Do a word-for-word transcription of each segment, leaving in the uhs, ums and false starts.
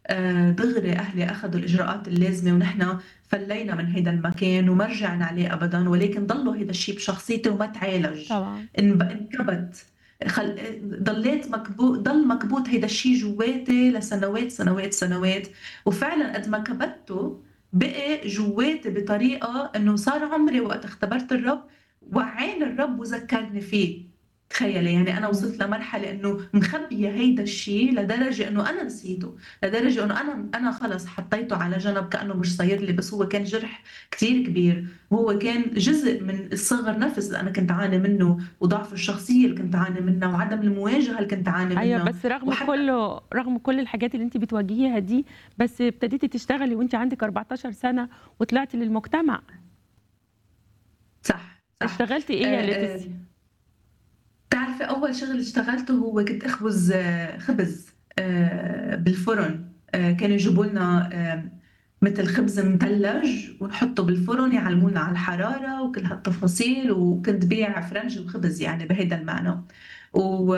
آآ دغري أهلي أخدوا الإجراءات اللازمة ونحن فلّينا من هيدا المكان وما رجعنا عليه أبدًا، ولكن ضلّوا هيدا الشي بشخصيتي وما اتعالج، طبعًا. انب انكبت، خل آآ ضليت مكبو ضل مكبوت هيدا الشي جوّاتي لسنوات، سنوات، سنوات، وفعلًا قد ما كبتّه بقي جوّاتي بطريقة إنه صار عمري وقت اختبرت الرب وعّاني الرب وذكّرني فيه، تخيّلي يعني أنا إمم. وصلت لمرحلة إنه مخبية هيدا الشي لدرجة إنه أنا نسيته، لدرجة إنه أنا أنا خلص حطيته على جنب كإنه مش صاير لي، بس هو كان جرح كتير كبير، وهو كان جزء من الصغر نفس اللي أنا كنت أعاني منه، وضعف الشخصية اللي كنت أعاني منها، وعدم المواجهة اللي كنت أعاني أيوه، منها، بس رغم وحتى كُلّه رغم كل الحاجات اللي أنتِ بتواجهيها دي، بس ابتديتِ تشتغلي وأنتِ عندِك أربعتاشر سَنة وطلعتِ للمجتمع. صح، صح. اشتغلتِ إيه يا آآ، آآ ليتيسيا؟ بتعرفي أول شغل اشتغلته هو كنت أخبز خبز آآ بالفرن، آآ كانوا يجيبوا لنا آمم متل خبز متلّج ونحطّه بالفرن يعلمونا على الحرارة وكل هالتفاصيل، وكنت بيع فرنج وخبز يعني بهيدا المعنى. و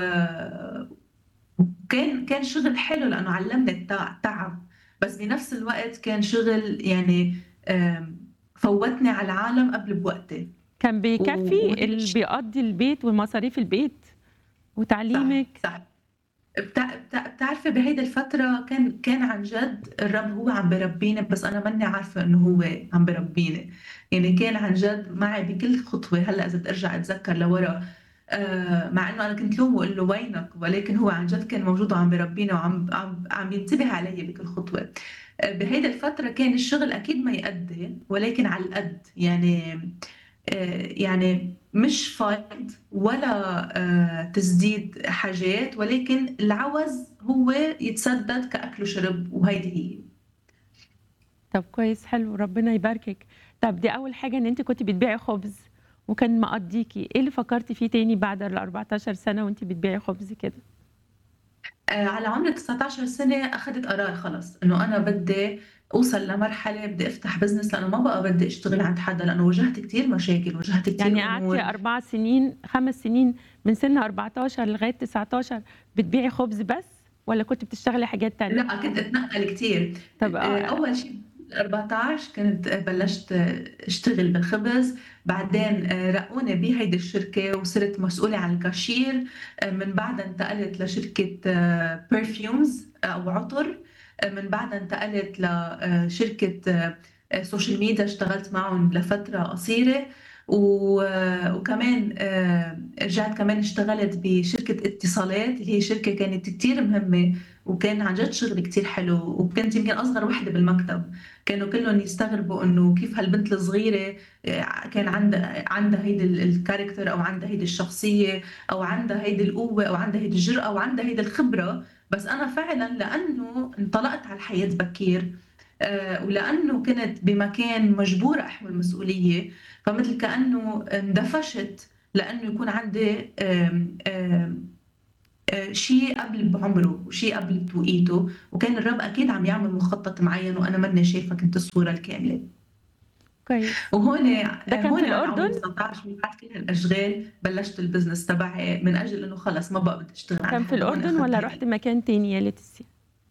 وكان كان شغل حلو لإنه علّمني التع التعب، بس بنفس الوقت كان شغل يعني آمم فوّتني على العالم قبل بوقتي، كان و بيكفّي وهيدا ال الشي بيقضّي البيت ومصاريف البيت صح، وتعليمِك؟ صح. بتع بتع بتعرفي بهيدي الفترة كان كان عن جد الرب هو عم بيربّيني، بس أنا ماني عارفة إنه هو عم بيربّيني، يعني كان عن جد معي بكل خطوة لهلّأ إذا بدي أرجع أتذكّر لورا آآ، مع إنه أنا كنت لومه وأقول له وينك، ولكن هو عن جد كان موجود وعم بيربّيني وعم عم عم ينتبه عليّ بكل خطوة. آآ، بهيدي الفترة كان الشغل أكيد ما يأدّي، ولكن على القد، يعني آآ يعني مش فايض ولا آآ تسديد حاجات، ولكن العوز هو يتسدد كأكل وشرب وهيدي هي. طب كويس حلو، ربنا يباركِك. طب دي أول حاجة إن أنتِ كنتِ بتبيعي خبز وكان مقضّيكِ، إيه اللي فكّرتِ فيه تاني بعد الأربعتاشر سَنة وأنتِ بتبيعي خبز كده؟ آآ على عمر التسعتاشر سنة أخدت قرار خلص، إنه أنا بدي أوصل لمرحلة بدي أفتح business لإنه ما بقى بدي أشتغل عند حدا، لإنه واجهت كتير مشاكل، واجهت يعني كتير قعدتِ أمور. أربع سنين خمس سنين من سِن أربعتاشر لغاية تسعتاشر بتبيعي خبز بس والّا كنتِ بتشتغلي حاجات تانية؟ لأ، كنت أتنقّل كتير. طب آآ آه، أول شي أربعتاشر كنت بلّشت أشتغل بالخبز، بعدين آآ رقوني بهيدي الشركة وصرت مسؤولة عن الكاشير، آآ من بعدها انتقلت لشركة perfumes أو عُطر، آآ من بعدها انتقلت ل آآ شركة آآ social media اشتغلت معهم لفترة قصيرة، و وكمان آآ رجعت كمان اشتغلت بشركة اتصالات اللي هي شركة كانت كتير مهمة وكان عن جد شغل كتير حلو، وكنت يمكن أصغر وحدة بالمكتب، كانوا كلّن يستغربوا إنه كيف هالبنت الصغيرة آآ كان عندها عندها هيدي ال الcharacter أو عندها هيدي الشخصية أو عندها هيدي القوة أو عندها هيدي الجرأة أو عندها هيدي الخبرة، بس أنا فعلًا لإنه انطلقت على الحياة بكير آآ ولإنه كنت بمكان مجبورة أحمل مسؤولية، فمثل كإنه اندفشت لإنه يكون عندي آمم، آمم آآ شي قبل بعمره وشي قبل بتوقيته، وكان الرب أكيد عم يعمل مخطط معيّن وأنا ماني شايفة كنت الصورة الكاملة. كويس. وهون ده آآ كان في هون على عمر الأردن؟ تسعتاشر من بعد كل هالأشغال بلشت الbusiness تبعي من أجل إنه خلص ما بقى بدي أشتغل عند كان في حدا، هون الأردن أخدت والّا هيدا رُحتِ ال مكان تاني يا ليتيسيا؟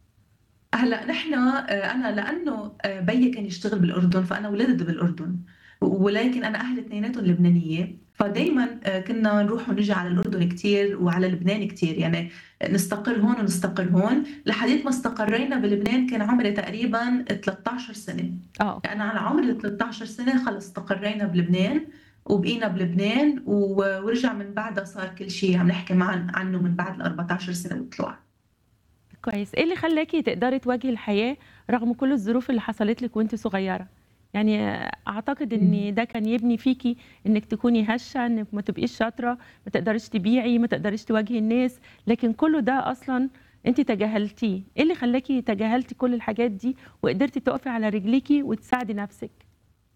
هلأ نحن آآ أنا لإنه آآ بيي كان يشتغل بالأردن، فأنا ولدت بالأردن، ولكن أنا أهلي اتنيناتهم لبنانية، فدايمًا آآ كنا نروح ونيجي على الأردن كتير وعلى لبنان كتير، يعني نستقر هون ونستقر هون، لحديت ما استقرينا بلبنان كان عمري تقريبًا تلتاشر سنة، آه. يعني على عمر التلتاشر سنة خلص استقرينا بلبنان، وبقينا بلبنان و ورجع من بعدها صار كل شي عم نحكي معن عنه من بعد الأربعتاشر سنة وطلوع. كويس، إيه اللي خلّاكِ تقدري تواجهي الحياة رغم كل الظروف اللي حصلت لِك وأنتِ صغيرة؟ يعني أعتقد إمم. إن ده كان يبني فيكِ إنِّك تكوني هشة، إنِّك ما تبقيش شاطرة، ما تقدريش تبيعي، ما تقدريش تواجهي الناس، لكن كُلّه ده أصلًا أنتِ تجاهلتيه، إيه اللي خلّاكِ تجاهلتِ كل الحاجات دي وقدرتِ تقفي على رجليكِ وتساعدي نفسِك؟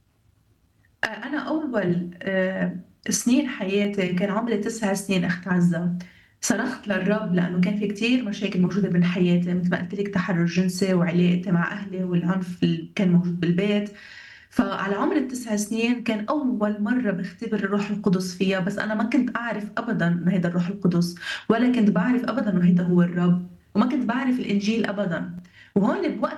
أ أنا أول آآ سنين حياتي كان عمري تسع سنين أخت عزّة، صرخت للرب لإنه كان في كتير مشاكل موجودة بين حياتي متل ما قُلت لِك تحرُّش جنسي وعلاقتي مع أهلي والعنف اللي كان موجود بالبيت، فعلى عمر التسع سنين كان أول مرّة باختبر الروح القدس فيها، بس أنا ما كنت أعرف أبدًا إنه هيدا الروح القدس، ولا كنت باعرف أبدًا إنه هيدا هو الرب، وما كنت باعرف الإنجيل أبدًا، وهون بوقت